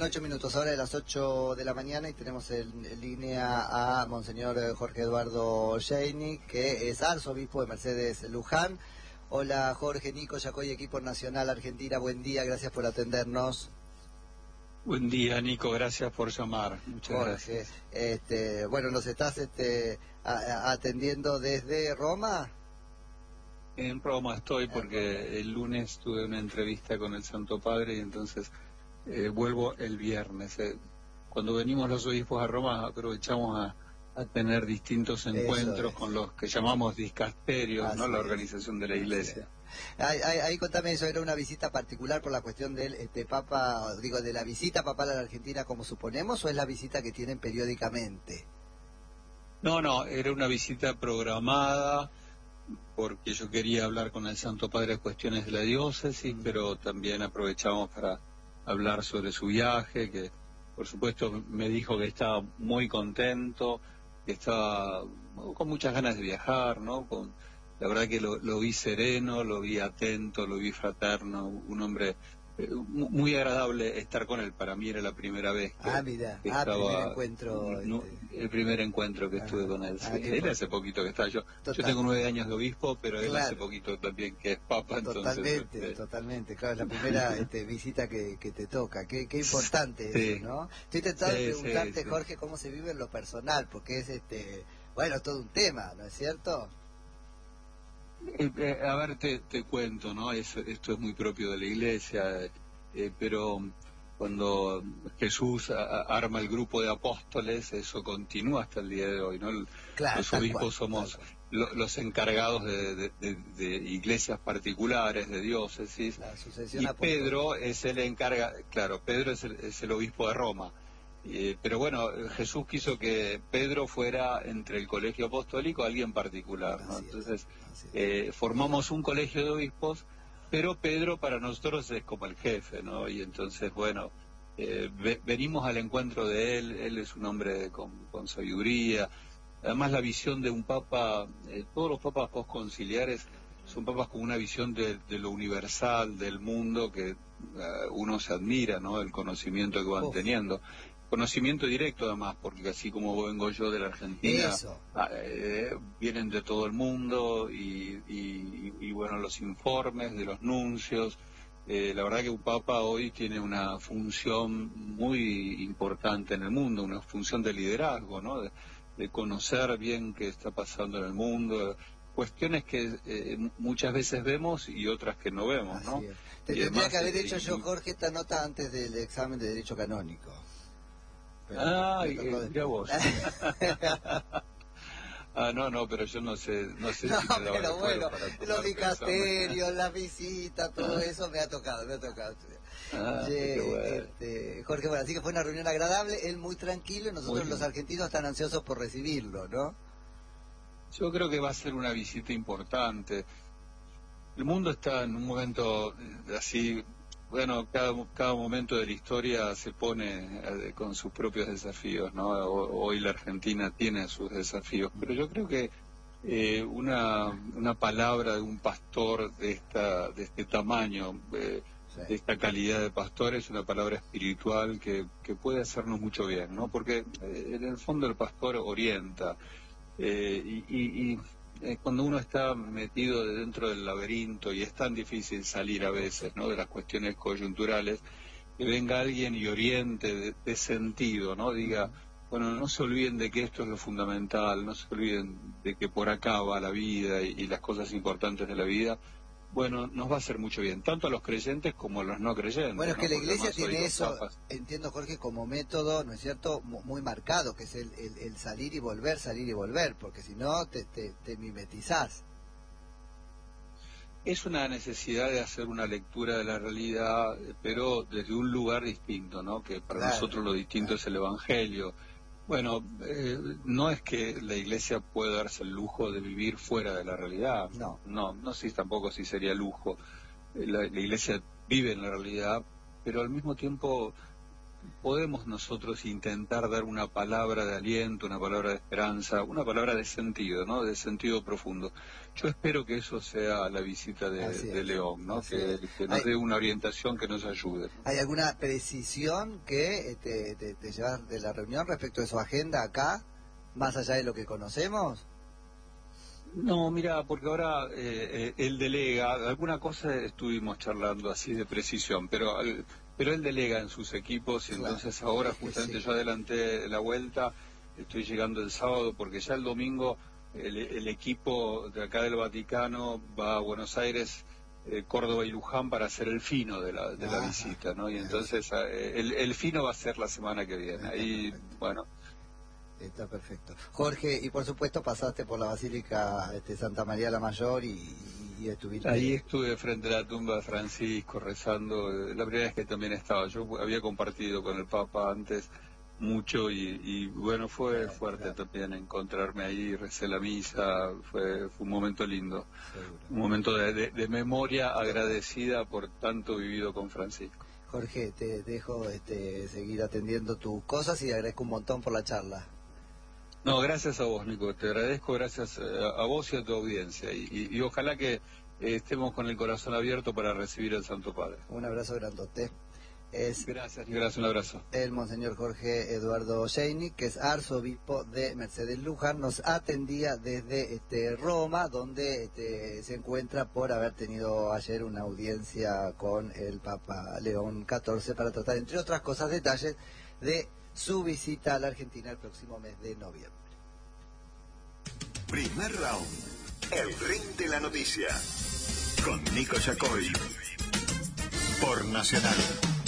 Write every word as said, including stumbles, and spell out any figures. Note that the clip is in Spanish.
pasan ocho minutos ahora de las ocho de la mañana y tenemos en, en línea a Monseñor Jorge Eduardo Sheini, que es arzobispo de Mercedes Luján. Hola Jorge, Nico, Yacoy, equipo nacional Argentina, buen día, gracias por atendernos. Buen día, Nico, gracias por llamar. Muchas Jorge, gracias. Este, bueno, ¿nos estás este, a, a, atendiendo desde Roma? En Roma estoy porque el lunes tuve una entrevista con el Santo Padre y entonces eh, vuelvo el viernes. Eh, cuando venimos los obispos a Roma aprovechamos a, a tener distintos encuentros con los que llamamos discasterios, ¿no? La organización de la Iglesia. Ahí, ahí, ahí contame eso, ¿era una visita particular por la cuestión del este, Papa, digo, de la visita papal a la Argentina como suponemos, o es la visita que tienen periódicamente? No, no, era una visita programada porque yo quería hablar con el Santo Padre de cuestiones de la diócesis, mm. pero también aprovechamos para hablar sobre su viaje, que por supuesto me dijo que estaba muy contento, que estaba con muchas ganas de viajar, ¿no? Con, la verdad que lo, lo vi sereno, lo vi atento, lo vi fraterno, un hombre eh, muy agradable estar con él. Para mí era la primera vez que, ah, mira. que ah, estaba... primer encuentro, no, este... el primer encuentro que ah, estuve con él. Ah, sí. Él hace poquito que está. Yo, yo tengo nueve años de obispo, pero él claro. hace poquito también que es papa. Totalmente, entonces, este... totalmente. Claro, es la primera este, visita que, que te toca. Qué, qué importante sí. eso, ¿no? Estoy tentado sí, de preguntarte, sí, sí. Jorge, cómo se vive en lo personal, porque es, este bueno, todo un tema, ¿no es cierto? Eh, eh, a ver, te, te cuento, ¿no? Es, esto es muy propio de la Iglesia, eh, pero cuando Jesús a, a, arma el grupo de apóstoles, eso continúa hasta el día de hoy, ¿no? El, claro, los obispos somos lo, los encargados de, de, de, de iglesias particulares, de diócesis, y Pedro es el encarga, claro, Pedro es el, es el obispo de Roma. Eh, pero bueno, Jesús quiso que Pedro fuera entre el colegio apostólico alguien particular, ¿no? Entonces eh, formamos un colegio de obispos, pero Pedro para nosotros es como el jefe, ¿no? Y entonces, bueno, eh, ve, venimos al encuentro de él. Él es un hombre con, con sabiduría. Además, la visión de un papa, eh, todos los papas postconciliares son papas con una visión de, de lo universal, del mundo, que uh, uno se admira, ¿no? El conocimiento que van Uf. teniendo. Conocimiento directo además, porque así como vengo yo de la Argentina, eh, vienen de todo el mundo y, y, y bueno, los informes de los nuncios. Eh, la verdad que un papa hoy tiene una función muy importante en el mundo, una función de liderazgo, ¿no? De, de conocer bien qué está pasando en el mundo, cuestiones que eh, muchas veces vemos y otras que no vemos, ¿no? Te tendría que haber hecho yo, Jorge, esta nota antes del examen de Derecho Canónico. Ah, eh, mira vos. ah, no, no, pero yo no sé, no sé no, si me daba pero bueno, los dicasterios, las visitas, todo ah. eso me ha tocado, me ha tocado. Ah, Ye, bueno. este, Jorge, bueno, así que fue una reunión agradable, él muy tranquilo y nosotros los argentinos tan ansiosos por recibirlo, ¿no? Yo creo que va a ser una visita importante. El mundo está en un momento así... Bueno, cada, cada momento de la historia se pone eh, con sus propios desafíos, ¿no? Hoy la Argentina tiene sus desafíos, pero yo creo que eh, una, una palabra de un pastor de esta de este tamaño, eh, sí. de esta calidad de pastor, es una palabra espiritual que, que puede hacernos mucho bien, ¿no? Porque eh, en el fondo el pastor orienta eh, y... y, y Eh, cuando uno está metido dentro del laberinto y es tan difícil salir a veces, ¿no? De las cuestiones coyunturales, que venga alguien y oriente de, de sentido, ¿no? Diga, bueno, no se olviden de que esto es lo fundamental, no se olviden de que por acá va la vida y, y las cosas importantes de la vida. Bueno, nos va a hacer mucho bien, tanto a los creyentes como a los no creyentes. Bueno, es que ¿no? la Iglesia Porque tiene eso, papas... entiendo, Jorge, como método, ¿no es cierto?, muy marcado, que es el, el, el salir y volver, salir y volver, porque si no te, te, te mimetizás. Es una necesidad de hacer una lectura de la realidad, pero desde un lugar distinto, ¿no? Que para claro, nosotros lo distinto claro. es el Evangelio. Bueno, eh, no es que la Iglesia pueda darse el lujo de vivir fuera de la realidad. No. No, no sé tampoco si sería lujo. La, la Iglesia vive en la realidad, pero al mismo tiempo podemos nosotros intentar dar una palabra de aliento, una palabra de esperanza, una palabra de sentido, ¿no? De sentido profundo. Yo espero que eso sea la visita de, de León, ¿no? Que, que nos dé una orientación, que nos ayude. ¿Hay alguna precisión que te, te, te llevas de la reunión respecto de su agenda acá, más allá de lo que conocemos? No, mira, porque ahora eh, eh, él delega, alguna cosa estuvimos charlando así de precisión, pero pero él delega en sus equipos y claro, entonces ahora justamente sí. Yo adelanté la vuelta, estoy llegando el sábado porque ya el domingo el, el equipo de acá del Vaticano va a Buenos Aires, eh, Córdoba y Luján para hacer el fino de la, de la visita, ¿no? Y entonces eh, el, el fino va a ser la semana que viene, ahí, bueno... Está perfecto. Jorge, y por supuesto pasaste por la Basílica este, Santa María la Mayor y, y estuviste... Ahí estuve frente a la tumba de Francisco rezando, la primera vez que también estaba. Yo había compartido con el Papa antes mucho y, y bueno, fue claro, fuerte claro. también encontrarme ahí, recé la misa, fue, fue un momento lindo. Seguro. Un momento de, de, de memoria agradecida por tanto vivido con Francisco. Jorge, te dejo este, seguir atendiendo tus cosas y agradezco un montón por la charla. No, gracias a vos, Nico, te agradezco, gracias a, a vos y a tu audiencia, y, y, y ojalá que eh, estemos con el corazón abierto para recibir al Santo Padre. Un abrazo grandote. Es gracias, gracias, un abrazo. El Monseñor Jorge Eduardo Sheini, que es arzobispo de Mercedes-Luján, nos atendía desde este, Roma, donde este, se encuentra por haber tenido ayer una audiencia con el Papa León catorce para tratar, entre otras cosas, detalles de su visita a la Argentina el próximo mes de noviembre. Primer round, el ring de la noticia, con Nico Yacoy, por Nacional.